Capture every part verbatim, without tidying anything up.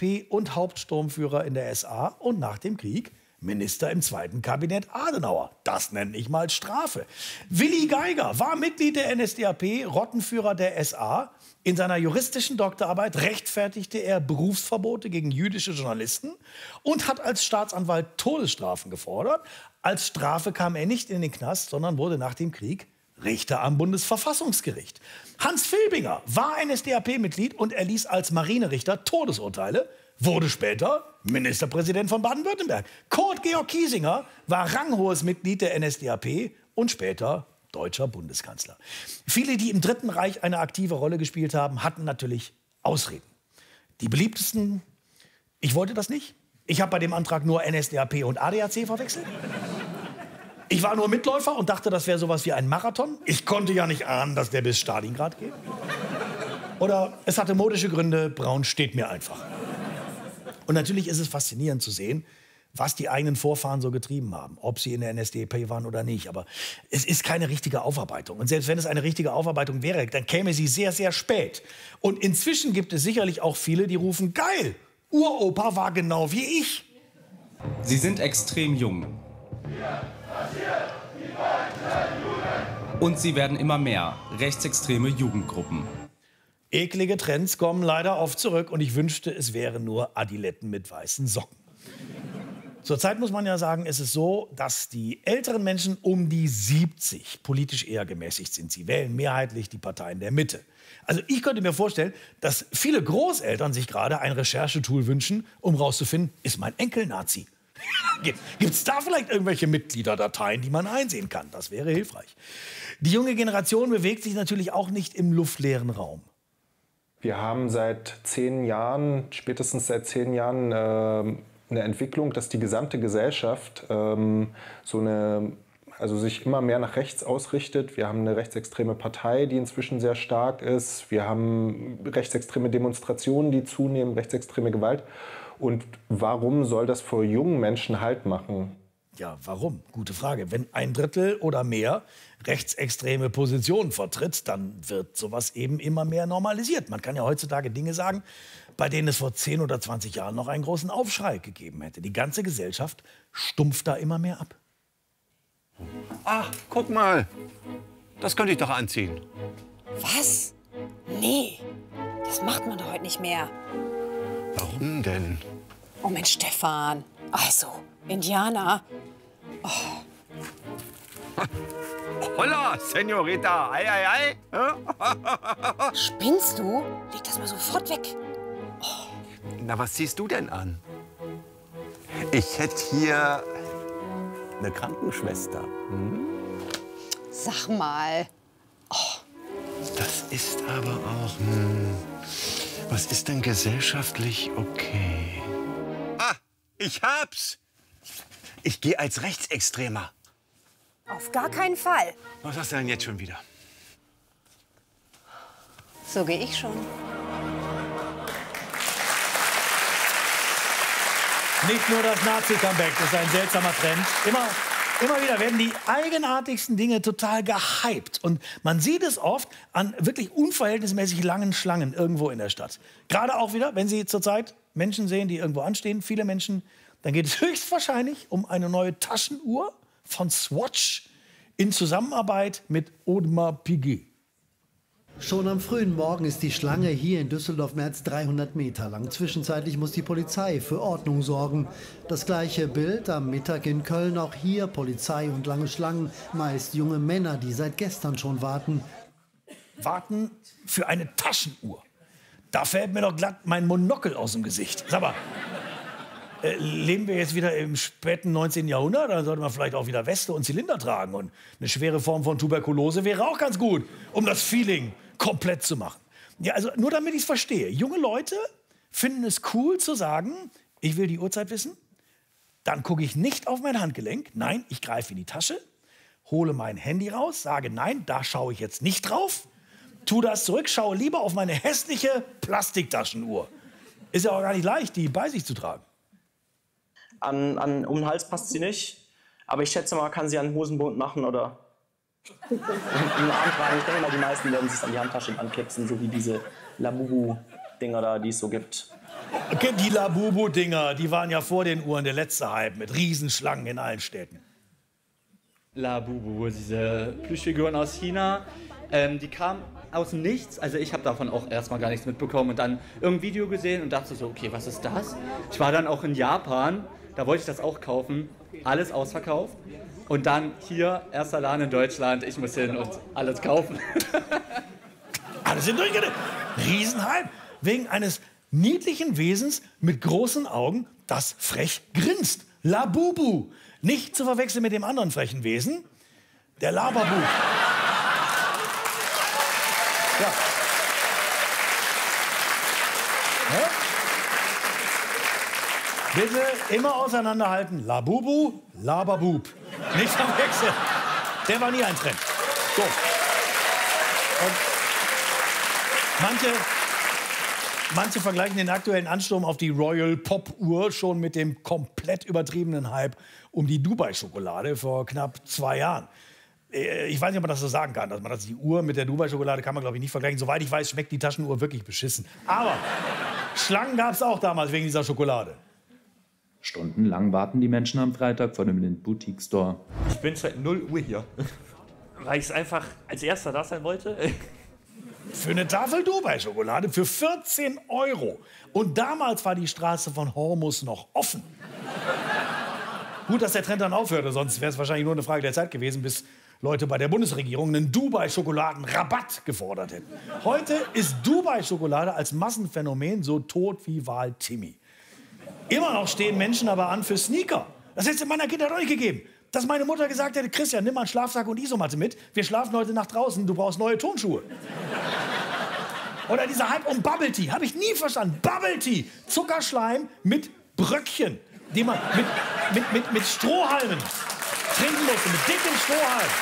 P und Hauptsturmführer in der S A und nach dem Krieg Minister im zweiten Kabinett Adenauer. Das nenne ich mal Strafe. Willi Geiger war Mitglied der N S D A P, Rottenführer der S A. In seiner juristischen Doktorarbeit rechtfertigte er Berufsverbote gegen jüdische Journalisten und hat als Staatsanwalt Todesstrafen gefordert. Als Strafe kam er nicht in den Knast, sondern wurde nach dem Krieg Richter am Bundesverfassungsgericht. Hans Filbinger war N S D A P-Mitglied und erließ als Marinerichter Todesurteile, wurde später Ministerpräsident von Baden-Württemberg. Kurt Georg Kiesinger war ranghohes Mitglied der N S D A P und später deutscher Bundeskanzler. Viele, die im Dritten Reich eine aktive Rolle gespielt haben, hatten natürlich Ausreden. Die beliebtesten: Ich wollte das nicht. Ich habe bei dem Antrag nur N S D A P und A D A C verwechselt. Ich war nur Mitläufer und dachte, das wäre sowas wie ein Marathon. Ich konnte ja nicht ahnen, dass der bis Stalingrad geht. Oder es hatte modische Gründe, braun steht mir einfach. Und natürlich ist es faszinierend zu sehen, was die eigenen Vorfahren so getrieben haben, ob sie in der N S D A P waren oder nicht. Aber es ist keine richtige Aufarbeitung. Und selbst wenn es eine richtige Aufarbeitung wäre, dann käme sie sehr, sehr spät. Und inzwischen gibt es sicherlich auch viele, die rufen: Geil, Uropa war genau wie ich. Sie sind extrem jung. Und sie werden immer mehr rechtsextreme Jugendgruppen. Eklige Trends kommen leider oft zurück und ich wünschte, es wären nur Adiletten mit weißen Socken. Zurzeit muss man ja sagen, ist es so, dass die älteren Menschen um die siebzig politisch eher gemäßigt sind. Sie wählen mehrheitlich die Parteien der Mitte. Also ich könnte mir vorstellen, dass viele Großeltern sich gerade ein Recherchetool wünschen, um rauszufinden, ist mein Enkel Nazi? Gibt es da vielleicht irgendwelche Mitgliederdateien, die man einsehen kann? Das wäre hilfreich. Die junge Generation bewegt sich natürlich auch nicht im luftleeren Raum. Wir haben seit zehn Jahren, spätestens seit zehn Jahren, äh, eine Entwicklung, dass die gesamte Gesellschaft ähm, so eine, also sich immer mehr nach rechts ausrichtet. Wir haben eine rechtsextreme Partei, die inzwischen sehr stark ist. Wir haben rechtsextreme Demonstrationen, die zunehmen, rechtsextreme Gewalt. Und warum soll das vor jungen Menschen Halt machen? Ja, warum? Gute Frage. Wenn ein Drittel oder mehr rechtsextreme Positionen vertritt, dann wird sowas eben immer mehr normalisiert. Man kann ja heutzutage Dinge sagen, bei denen es vor zehn oder zwanzig Jahren noch einen großen Aufschrei gegeben hätte. Die ganze Gesellschaft stumpft da immer mehr ab. Ach, guck mal. Das könnte ich doch anziehen. Was? Nee, das macht man doch heute nicht mehr. Warum denn? Oh Mensch, Stefan. Also, Indianer. Oh. Holla, Senorita. Ei, ei, ei. Spinnst du? Leg das mal sofort weg. Oh. Na, was ziehst du denn an? Ich hätte hier eine Krankenschwester. Hm? Sag mal. Oh. Das ist aber auch... Hm, was ist denn gesellschaftlich okay? Ah, ich hab's! Ich gehe als Rechtsextremer. Auf gar keinen Fall. Was hast du denn jetzt schon wieder? So gehe ich schon. Nicht nur das Nazi-Comeback ist ein seltsamer Trend. Immer, immer wieder werden die eigenartigsten Dinge total gehypt. Und man sieht es oft an wirklich unverhältnismäßig langen Schlangen irgendwo in der Stadt. Gerade auch wieder, wenn Sie zurzeit Menschen sehen, die irgendwo anstehen, viele Menschen, dann geht es höchstwahrscheinlich um eine neue Taschenuhr von Swatch in Zusammenarbeit mit Audemars Piguet. Schon am frühen Morgen ist die Schlange hier in Düsseldorf mehr als dreihundert Meter lang. Zwischenzeitlich muss die Polizei für Ordnung sorgen. Das gleiche Bild am Mittag in Köln. Auch hier Polizei und lange Schlangen. Meist junge Männer, die seit gestern schon warten. Warten für eine Taschenuhr. Da fällt mir doch glatt mein Monokel aus dem Gesicht. Sag mal, äh, leben wir jetzt wieder im späten neunzehnten Jahrhundert? Dann sollte man vielleicht auch wieder Weste und Zylinder tragen. Und eine schwere Form von Tuberkulose wäre auch ganz gut, um das Feeling komplett zu machen. Ja, also nur damit ich es verstehe. Junge Leute finden es cool zu sagen, ich will die Uhrzeit wissen. Dann gucke ich nicht auf mein Handgelenk. Nein, ich greife in die Tasche, hole mein Handy raus, sage nein, da schaue ich jetzt nicht drauf. Tu das zurück, schaue lieber auf meine hässliche Plastiktaschenuhr. Ist ja auch gar nicht leicht, die bei sich zu tragen. An, an, um den Hals passt sie nicht. Aber ich schätze mal, kann sie an den Hosenbund machen oder einen Arm tragen. Ich denke mal, die meisten werden sich an die Handtasche anklipsen, so wie diese Labubu-Dinger da, die es so gibt. Die Labubu-Dinger, die waren ja vor den Uhren der letzte Hype mit Riesenschlangen in allen Städten. Labubu, diese Plüschfiguren aus China, ähm, die kamen aus dem Nichts. Also ich habe davon auch erstmal gar nichts mitbekommen und dann irgendein Video gesehen und dachte so, okay, was ist das? Ich war dann auch in Japan, da wollte ich das auch kaufen, alles ausverkauft. Und dann hier, erster Laden in Deutschland, ich muss hin und alles kaufen. Alle sind durchgedreht. Riesenhype. Wegen eines niedlichen Wesens mit großen Augen, das frech grinst. Labubu. Nicht zu verwechseln mit dem anderen frechen Wesen, der Lababu. Ja. Ja? Bitte immer auseinanderhalten. Labubu, Lababub. Nicht verwechseln. Der war nie ein Trend. So. Und manche, manche vergleichen den aktuellen Ansturm auf die Royal Pop-Uhr schon mit dem komplett übertriebenen Hype um die Dubai-Schokolade vor knapp zwei Jahren. Ich weiß nicht, ob man das so sagen kann, dass man das, die Uhr mit der Dubai-Schokolade kann man, glaube ich, nicht vergleichen. Soweit ich weiß, schmeckt die Taschenuhr wirklich beschissen. Aber Schlangen gab es auch damals wegen dieser Schokolade. Stundenlang warten die Menschen am Freitag vor dem Lind Boutique Store. Ich bin seit null Uhr hier, weil ich es einfach als Erster da sein wollte. Für eine Tafel Dubai-Schokolade für vierzehn Euro. Und damals war die Straße von Hormus noch offen. Gut, dass der Trend dann aufhörte, sonst wäre es wahrscheinlich nur eine Frage der Zeit gewesen, bis Leute bei der Bundesregierung einen Dubai-Schokoladen-Rabatt gefordert hätten. Heute ist Dubai-Schokolade als Massenphänomen so tot wie Wal Timmy. Immer noch stehen Menschen aber an für Sneaker. Das hätte es in meiner Kindheit auch nicht gegeben. Dass meine Mutter gesagt hätte, Christian, nimm mal einen Schlafsack und Isomatte mit. Wir schlafen heute Nacht draußen, du brauchst neue Turnschuhe. Oder dieser Hype um Bubble Tea, habe ich nie verstanden. Bubble Tea, Zuckerschleim mit Bröckchen, die man mit, mit, mit, mit Strohhalmen trinken musste, mit dicken Strohhalmen.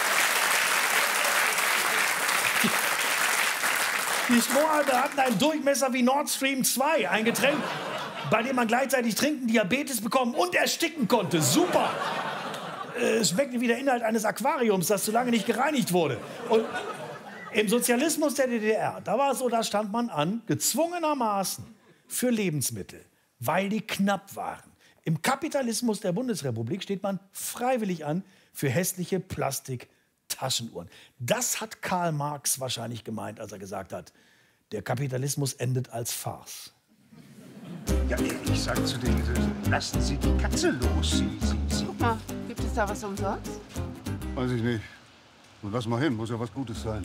Die, die Strohhalme hatten einen Durchmesser wie Nord Stream zwei, ein Getränk, bei dem man gleichzeitig trinken, Diabetes bekommen und ersticken konnte. Super! Es schmeckte wie der Inhalt eines Aquariums, das zu lange nicht gereinigt wurde. Und im Sozialismus der D D R, da war es so, da stand man an, gezwungenermaßen für Lebensmittel, weil die knapp waren. Im Kapitalismus der Bundesrepublik steht man freiwillig an für hässliche Plastik-Taschenuhren. Das hat Karl Marx wahrscheinlich gemeint, als er gesagt hat, der Kapitalismus endet als Farce. Ja, ich sag zu denen, lassen Sie die Katze los. Sie, sie, sie. Guck mal, gibt es da was umsonst? Weiß ich nicht. Und lass mal hin, muss ja was Gutes sein.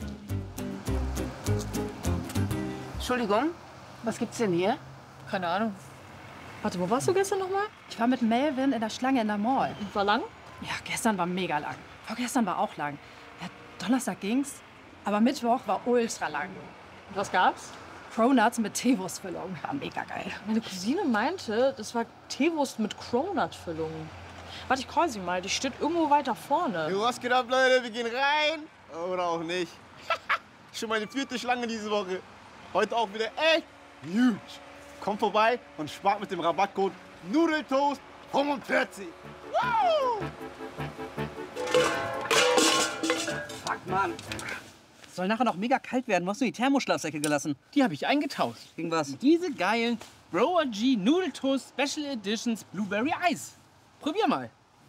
Entschuldigung, was gibt's denn hier? Keine Ahnung. Warte, wo warst du gestern noch mal? Ich war mit Melvin in der Schlange in der Mall. Und war lang? Ja, gestern war mega lang. Vorgestern war auch lang. Ja, Donnerstag ging's, aber Mittwoch war ultra lang. Und was gab's? Cronuts mit Teewurstfüllung. War mega geil. Meine Cousine meinte, das war Teewurst mit Cronut-Füllung. Warte, ich call sie mal. Die steht irgendwo weiter vorne. Jo, was geht ab, Leute? Wir gehen rein. Oder auch nicht. Schon meine vierte Schlange diese Woche. Heute auch wieder echt huge. Kommt vorbei und spart mit dem Rabattcode Nudeltoast fünfundvierzig. Wow! Fuck, Mann. Soll nachher noch mega kalt werden. Wo hast du die Thermoschlafsäcke gelassen? Die habe ich eingetauscht. Gegen was? Diese geilen Bro G Noodle Toast Special Editions Blueberry Ice. Probier mal.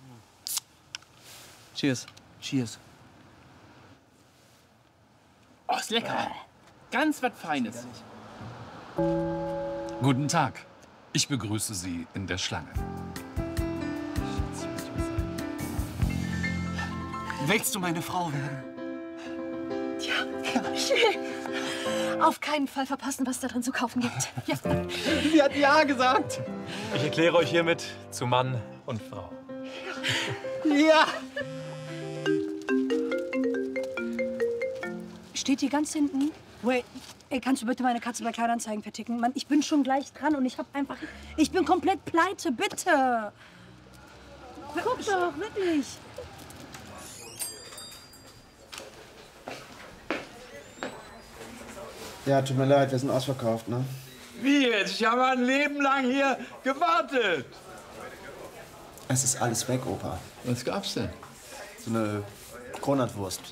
Cheers. Cheers. Oh, ist lecker. Ganz was Feines. Guten Tag. Ich begrüße Sie in der Schlange. Willst du meine Frau werden? Ja, schön. Auf keinen Fall verpassen, was da drin zu kaufen gibt. Ja. Sie hat ja gesagt. Ich erkläre euch hiermit zu Mann und Frau. Ja. Steht hier ganz hinten. Wait, ey, kannst du bitte meine Katze bei Kleinanzeigen verticken? Mann, ich bin schon gleich dran und ich hab einfach... Ich bin komplett pleite, bitte. Guck doch, wirklich. Ja, tut mir leid, wir sind ausverkauft, ne? Wie jetzt? Ich habe ein Leben lang hier gewartet. Es ist alles weg, Opa. Was gab's denn? So eine Kronatwurst.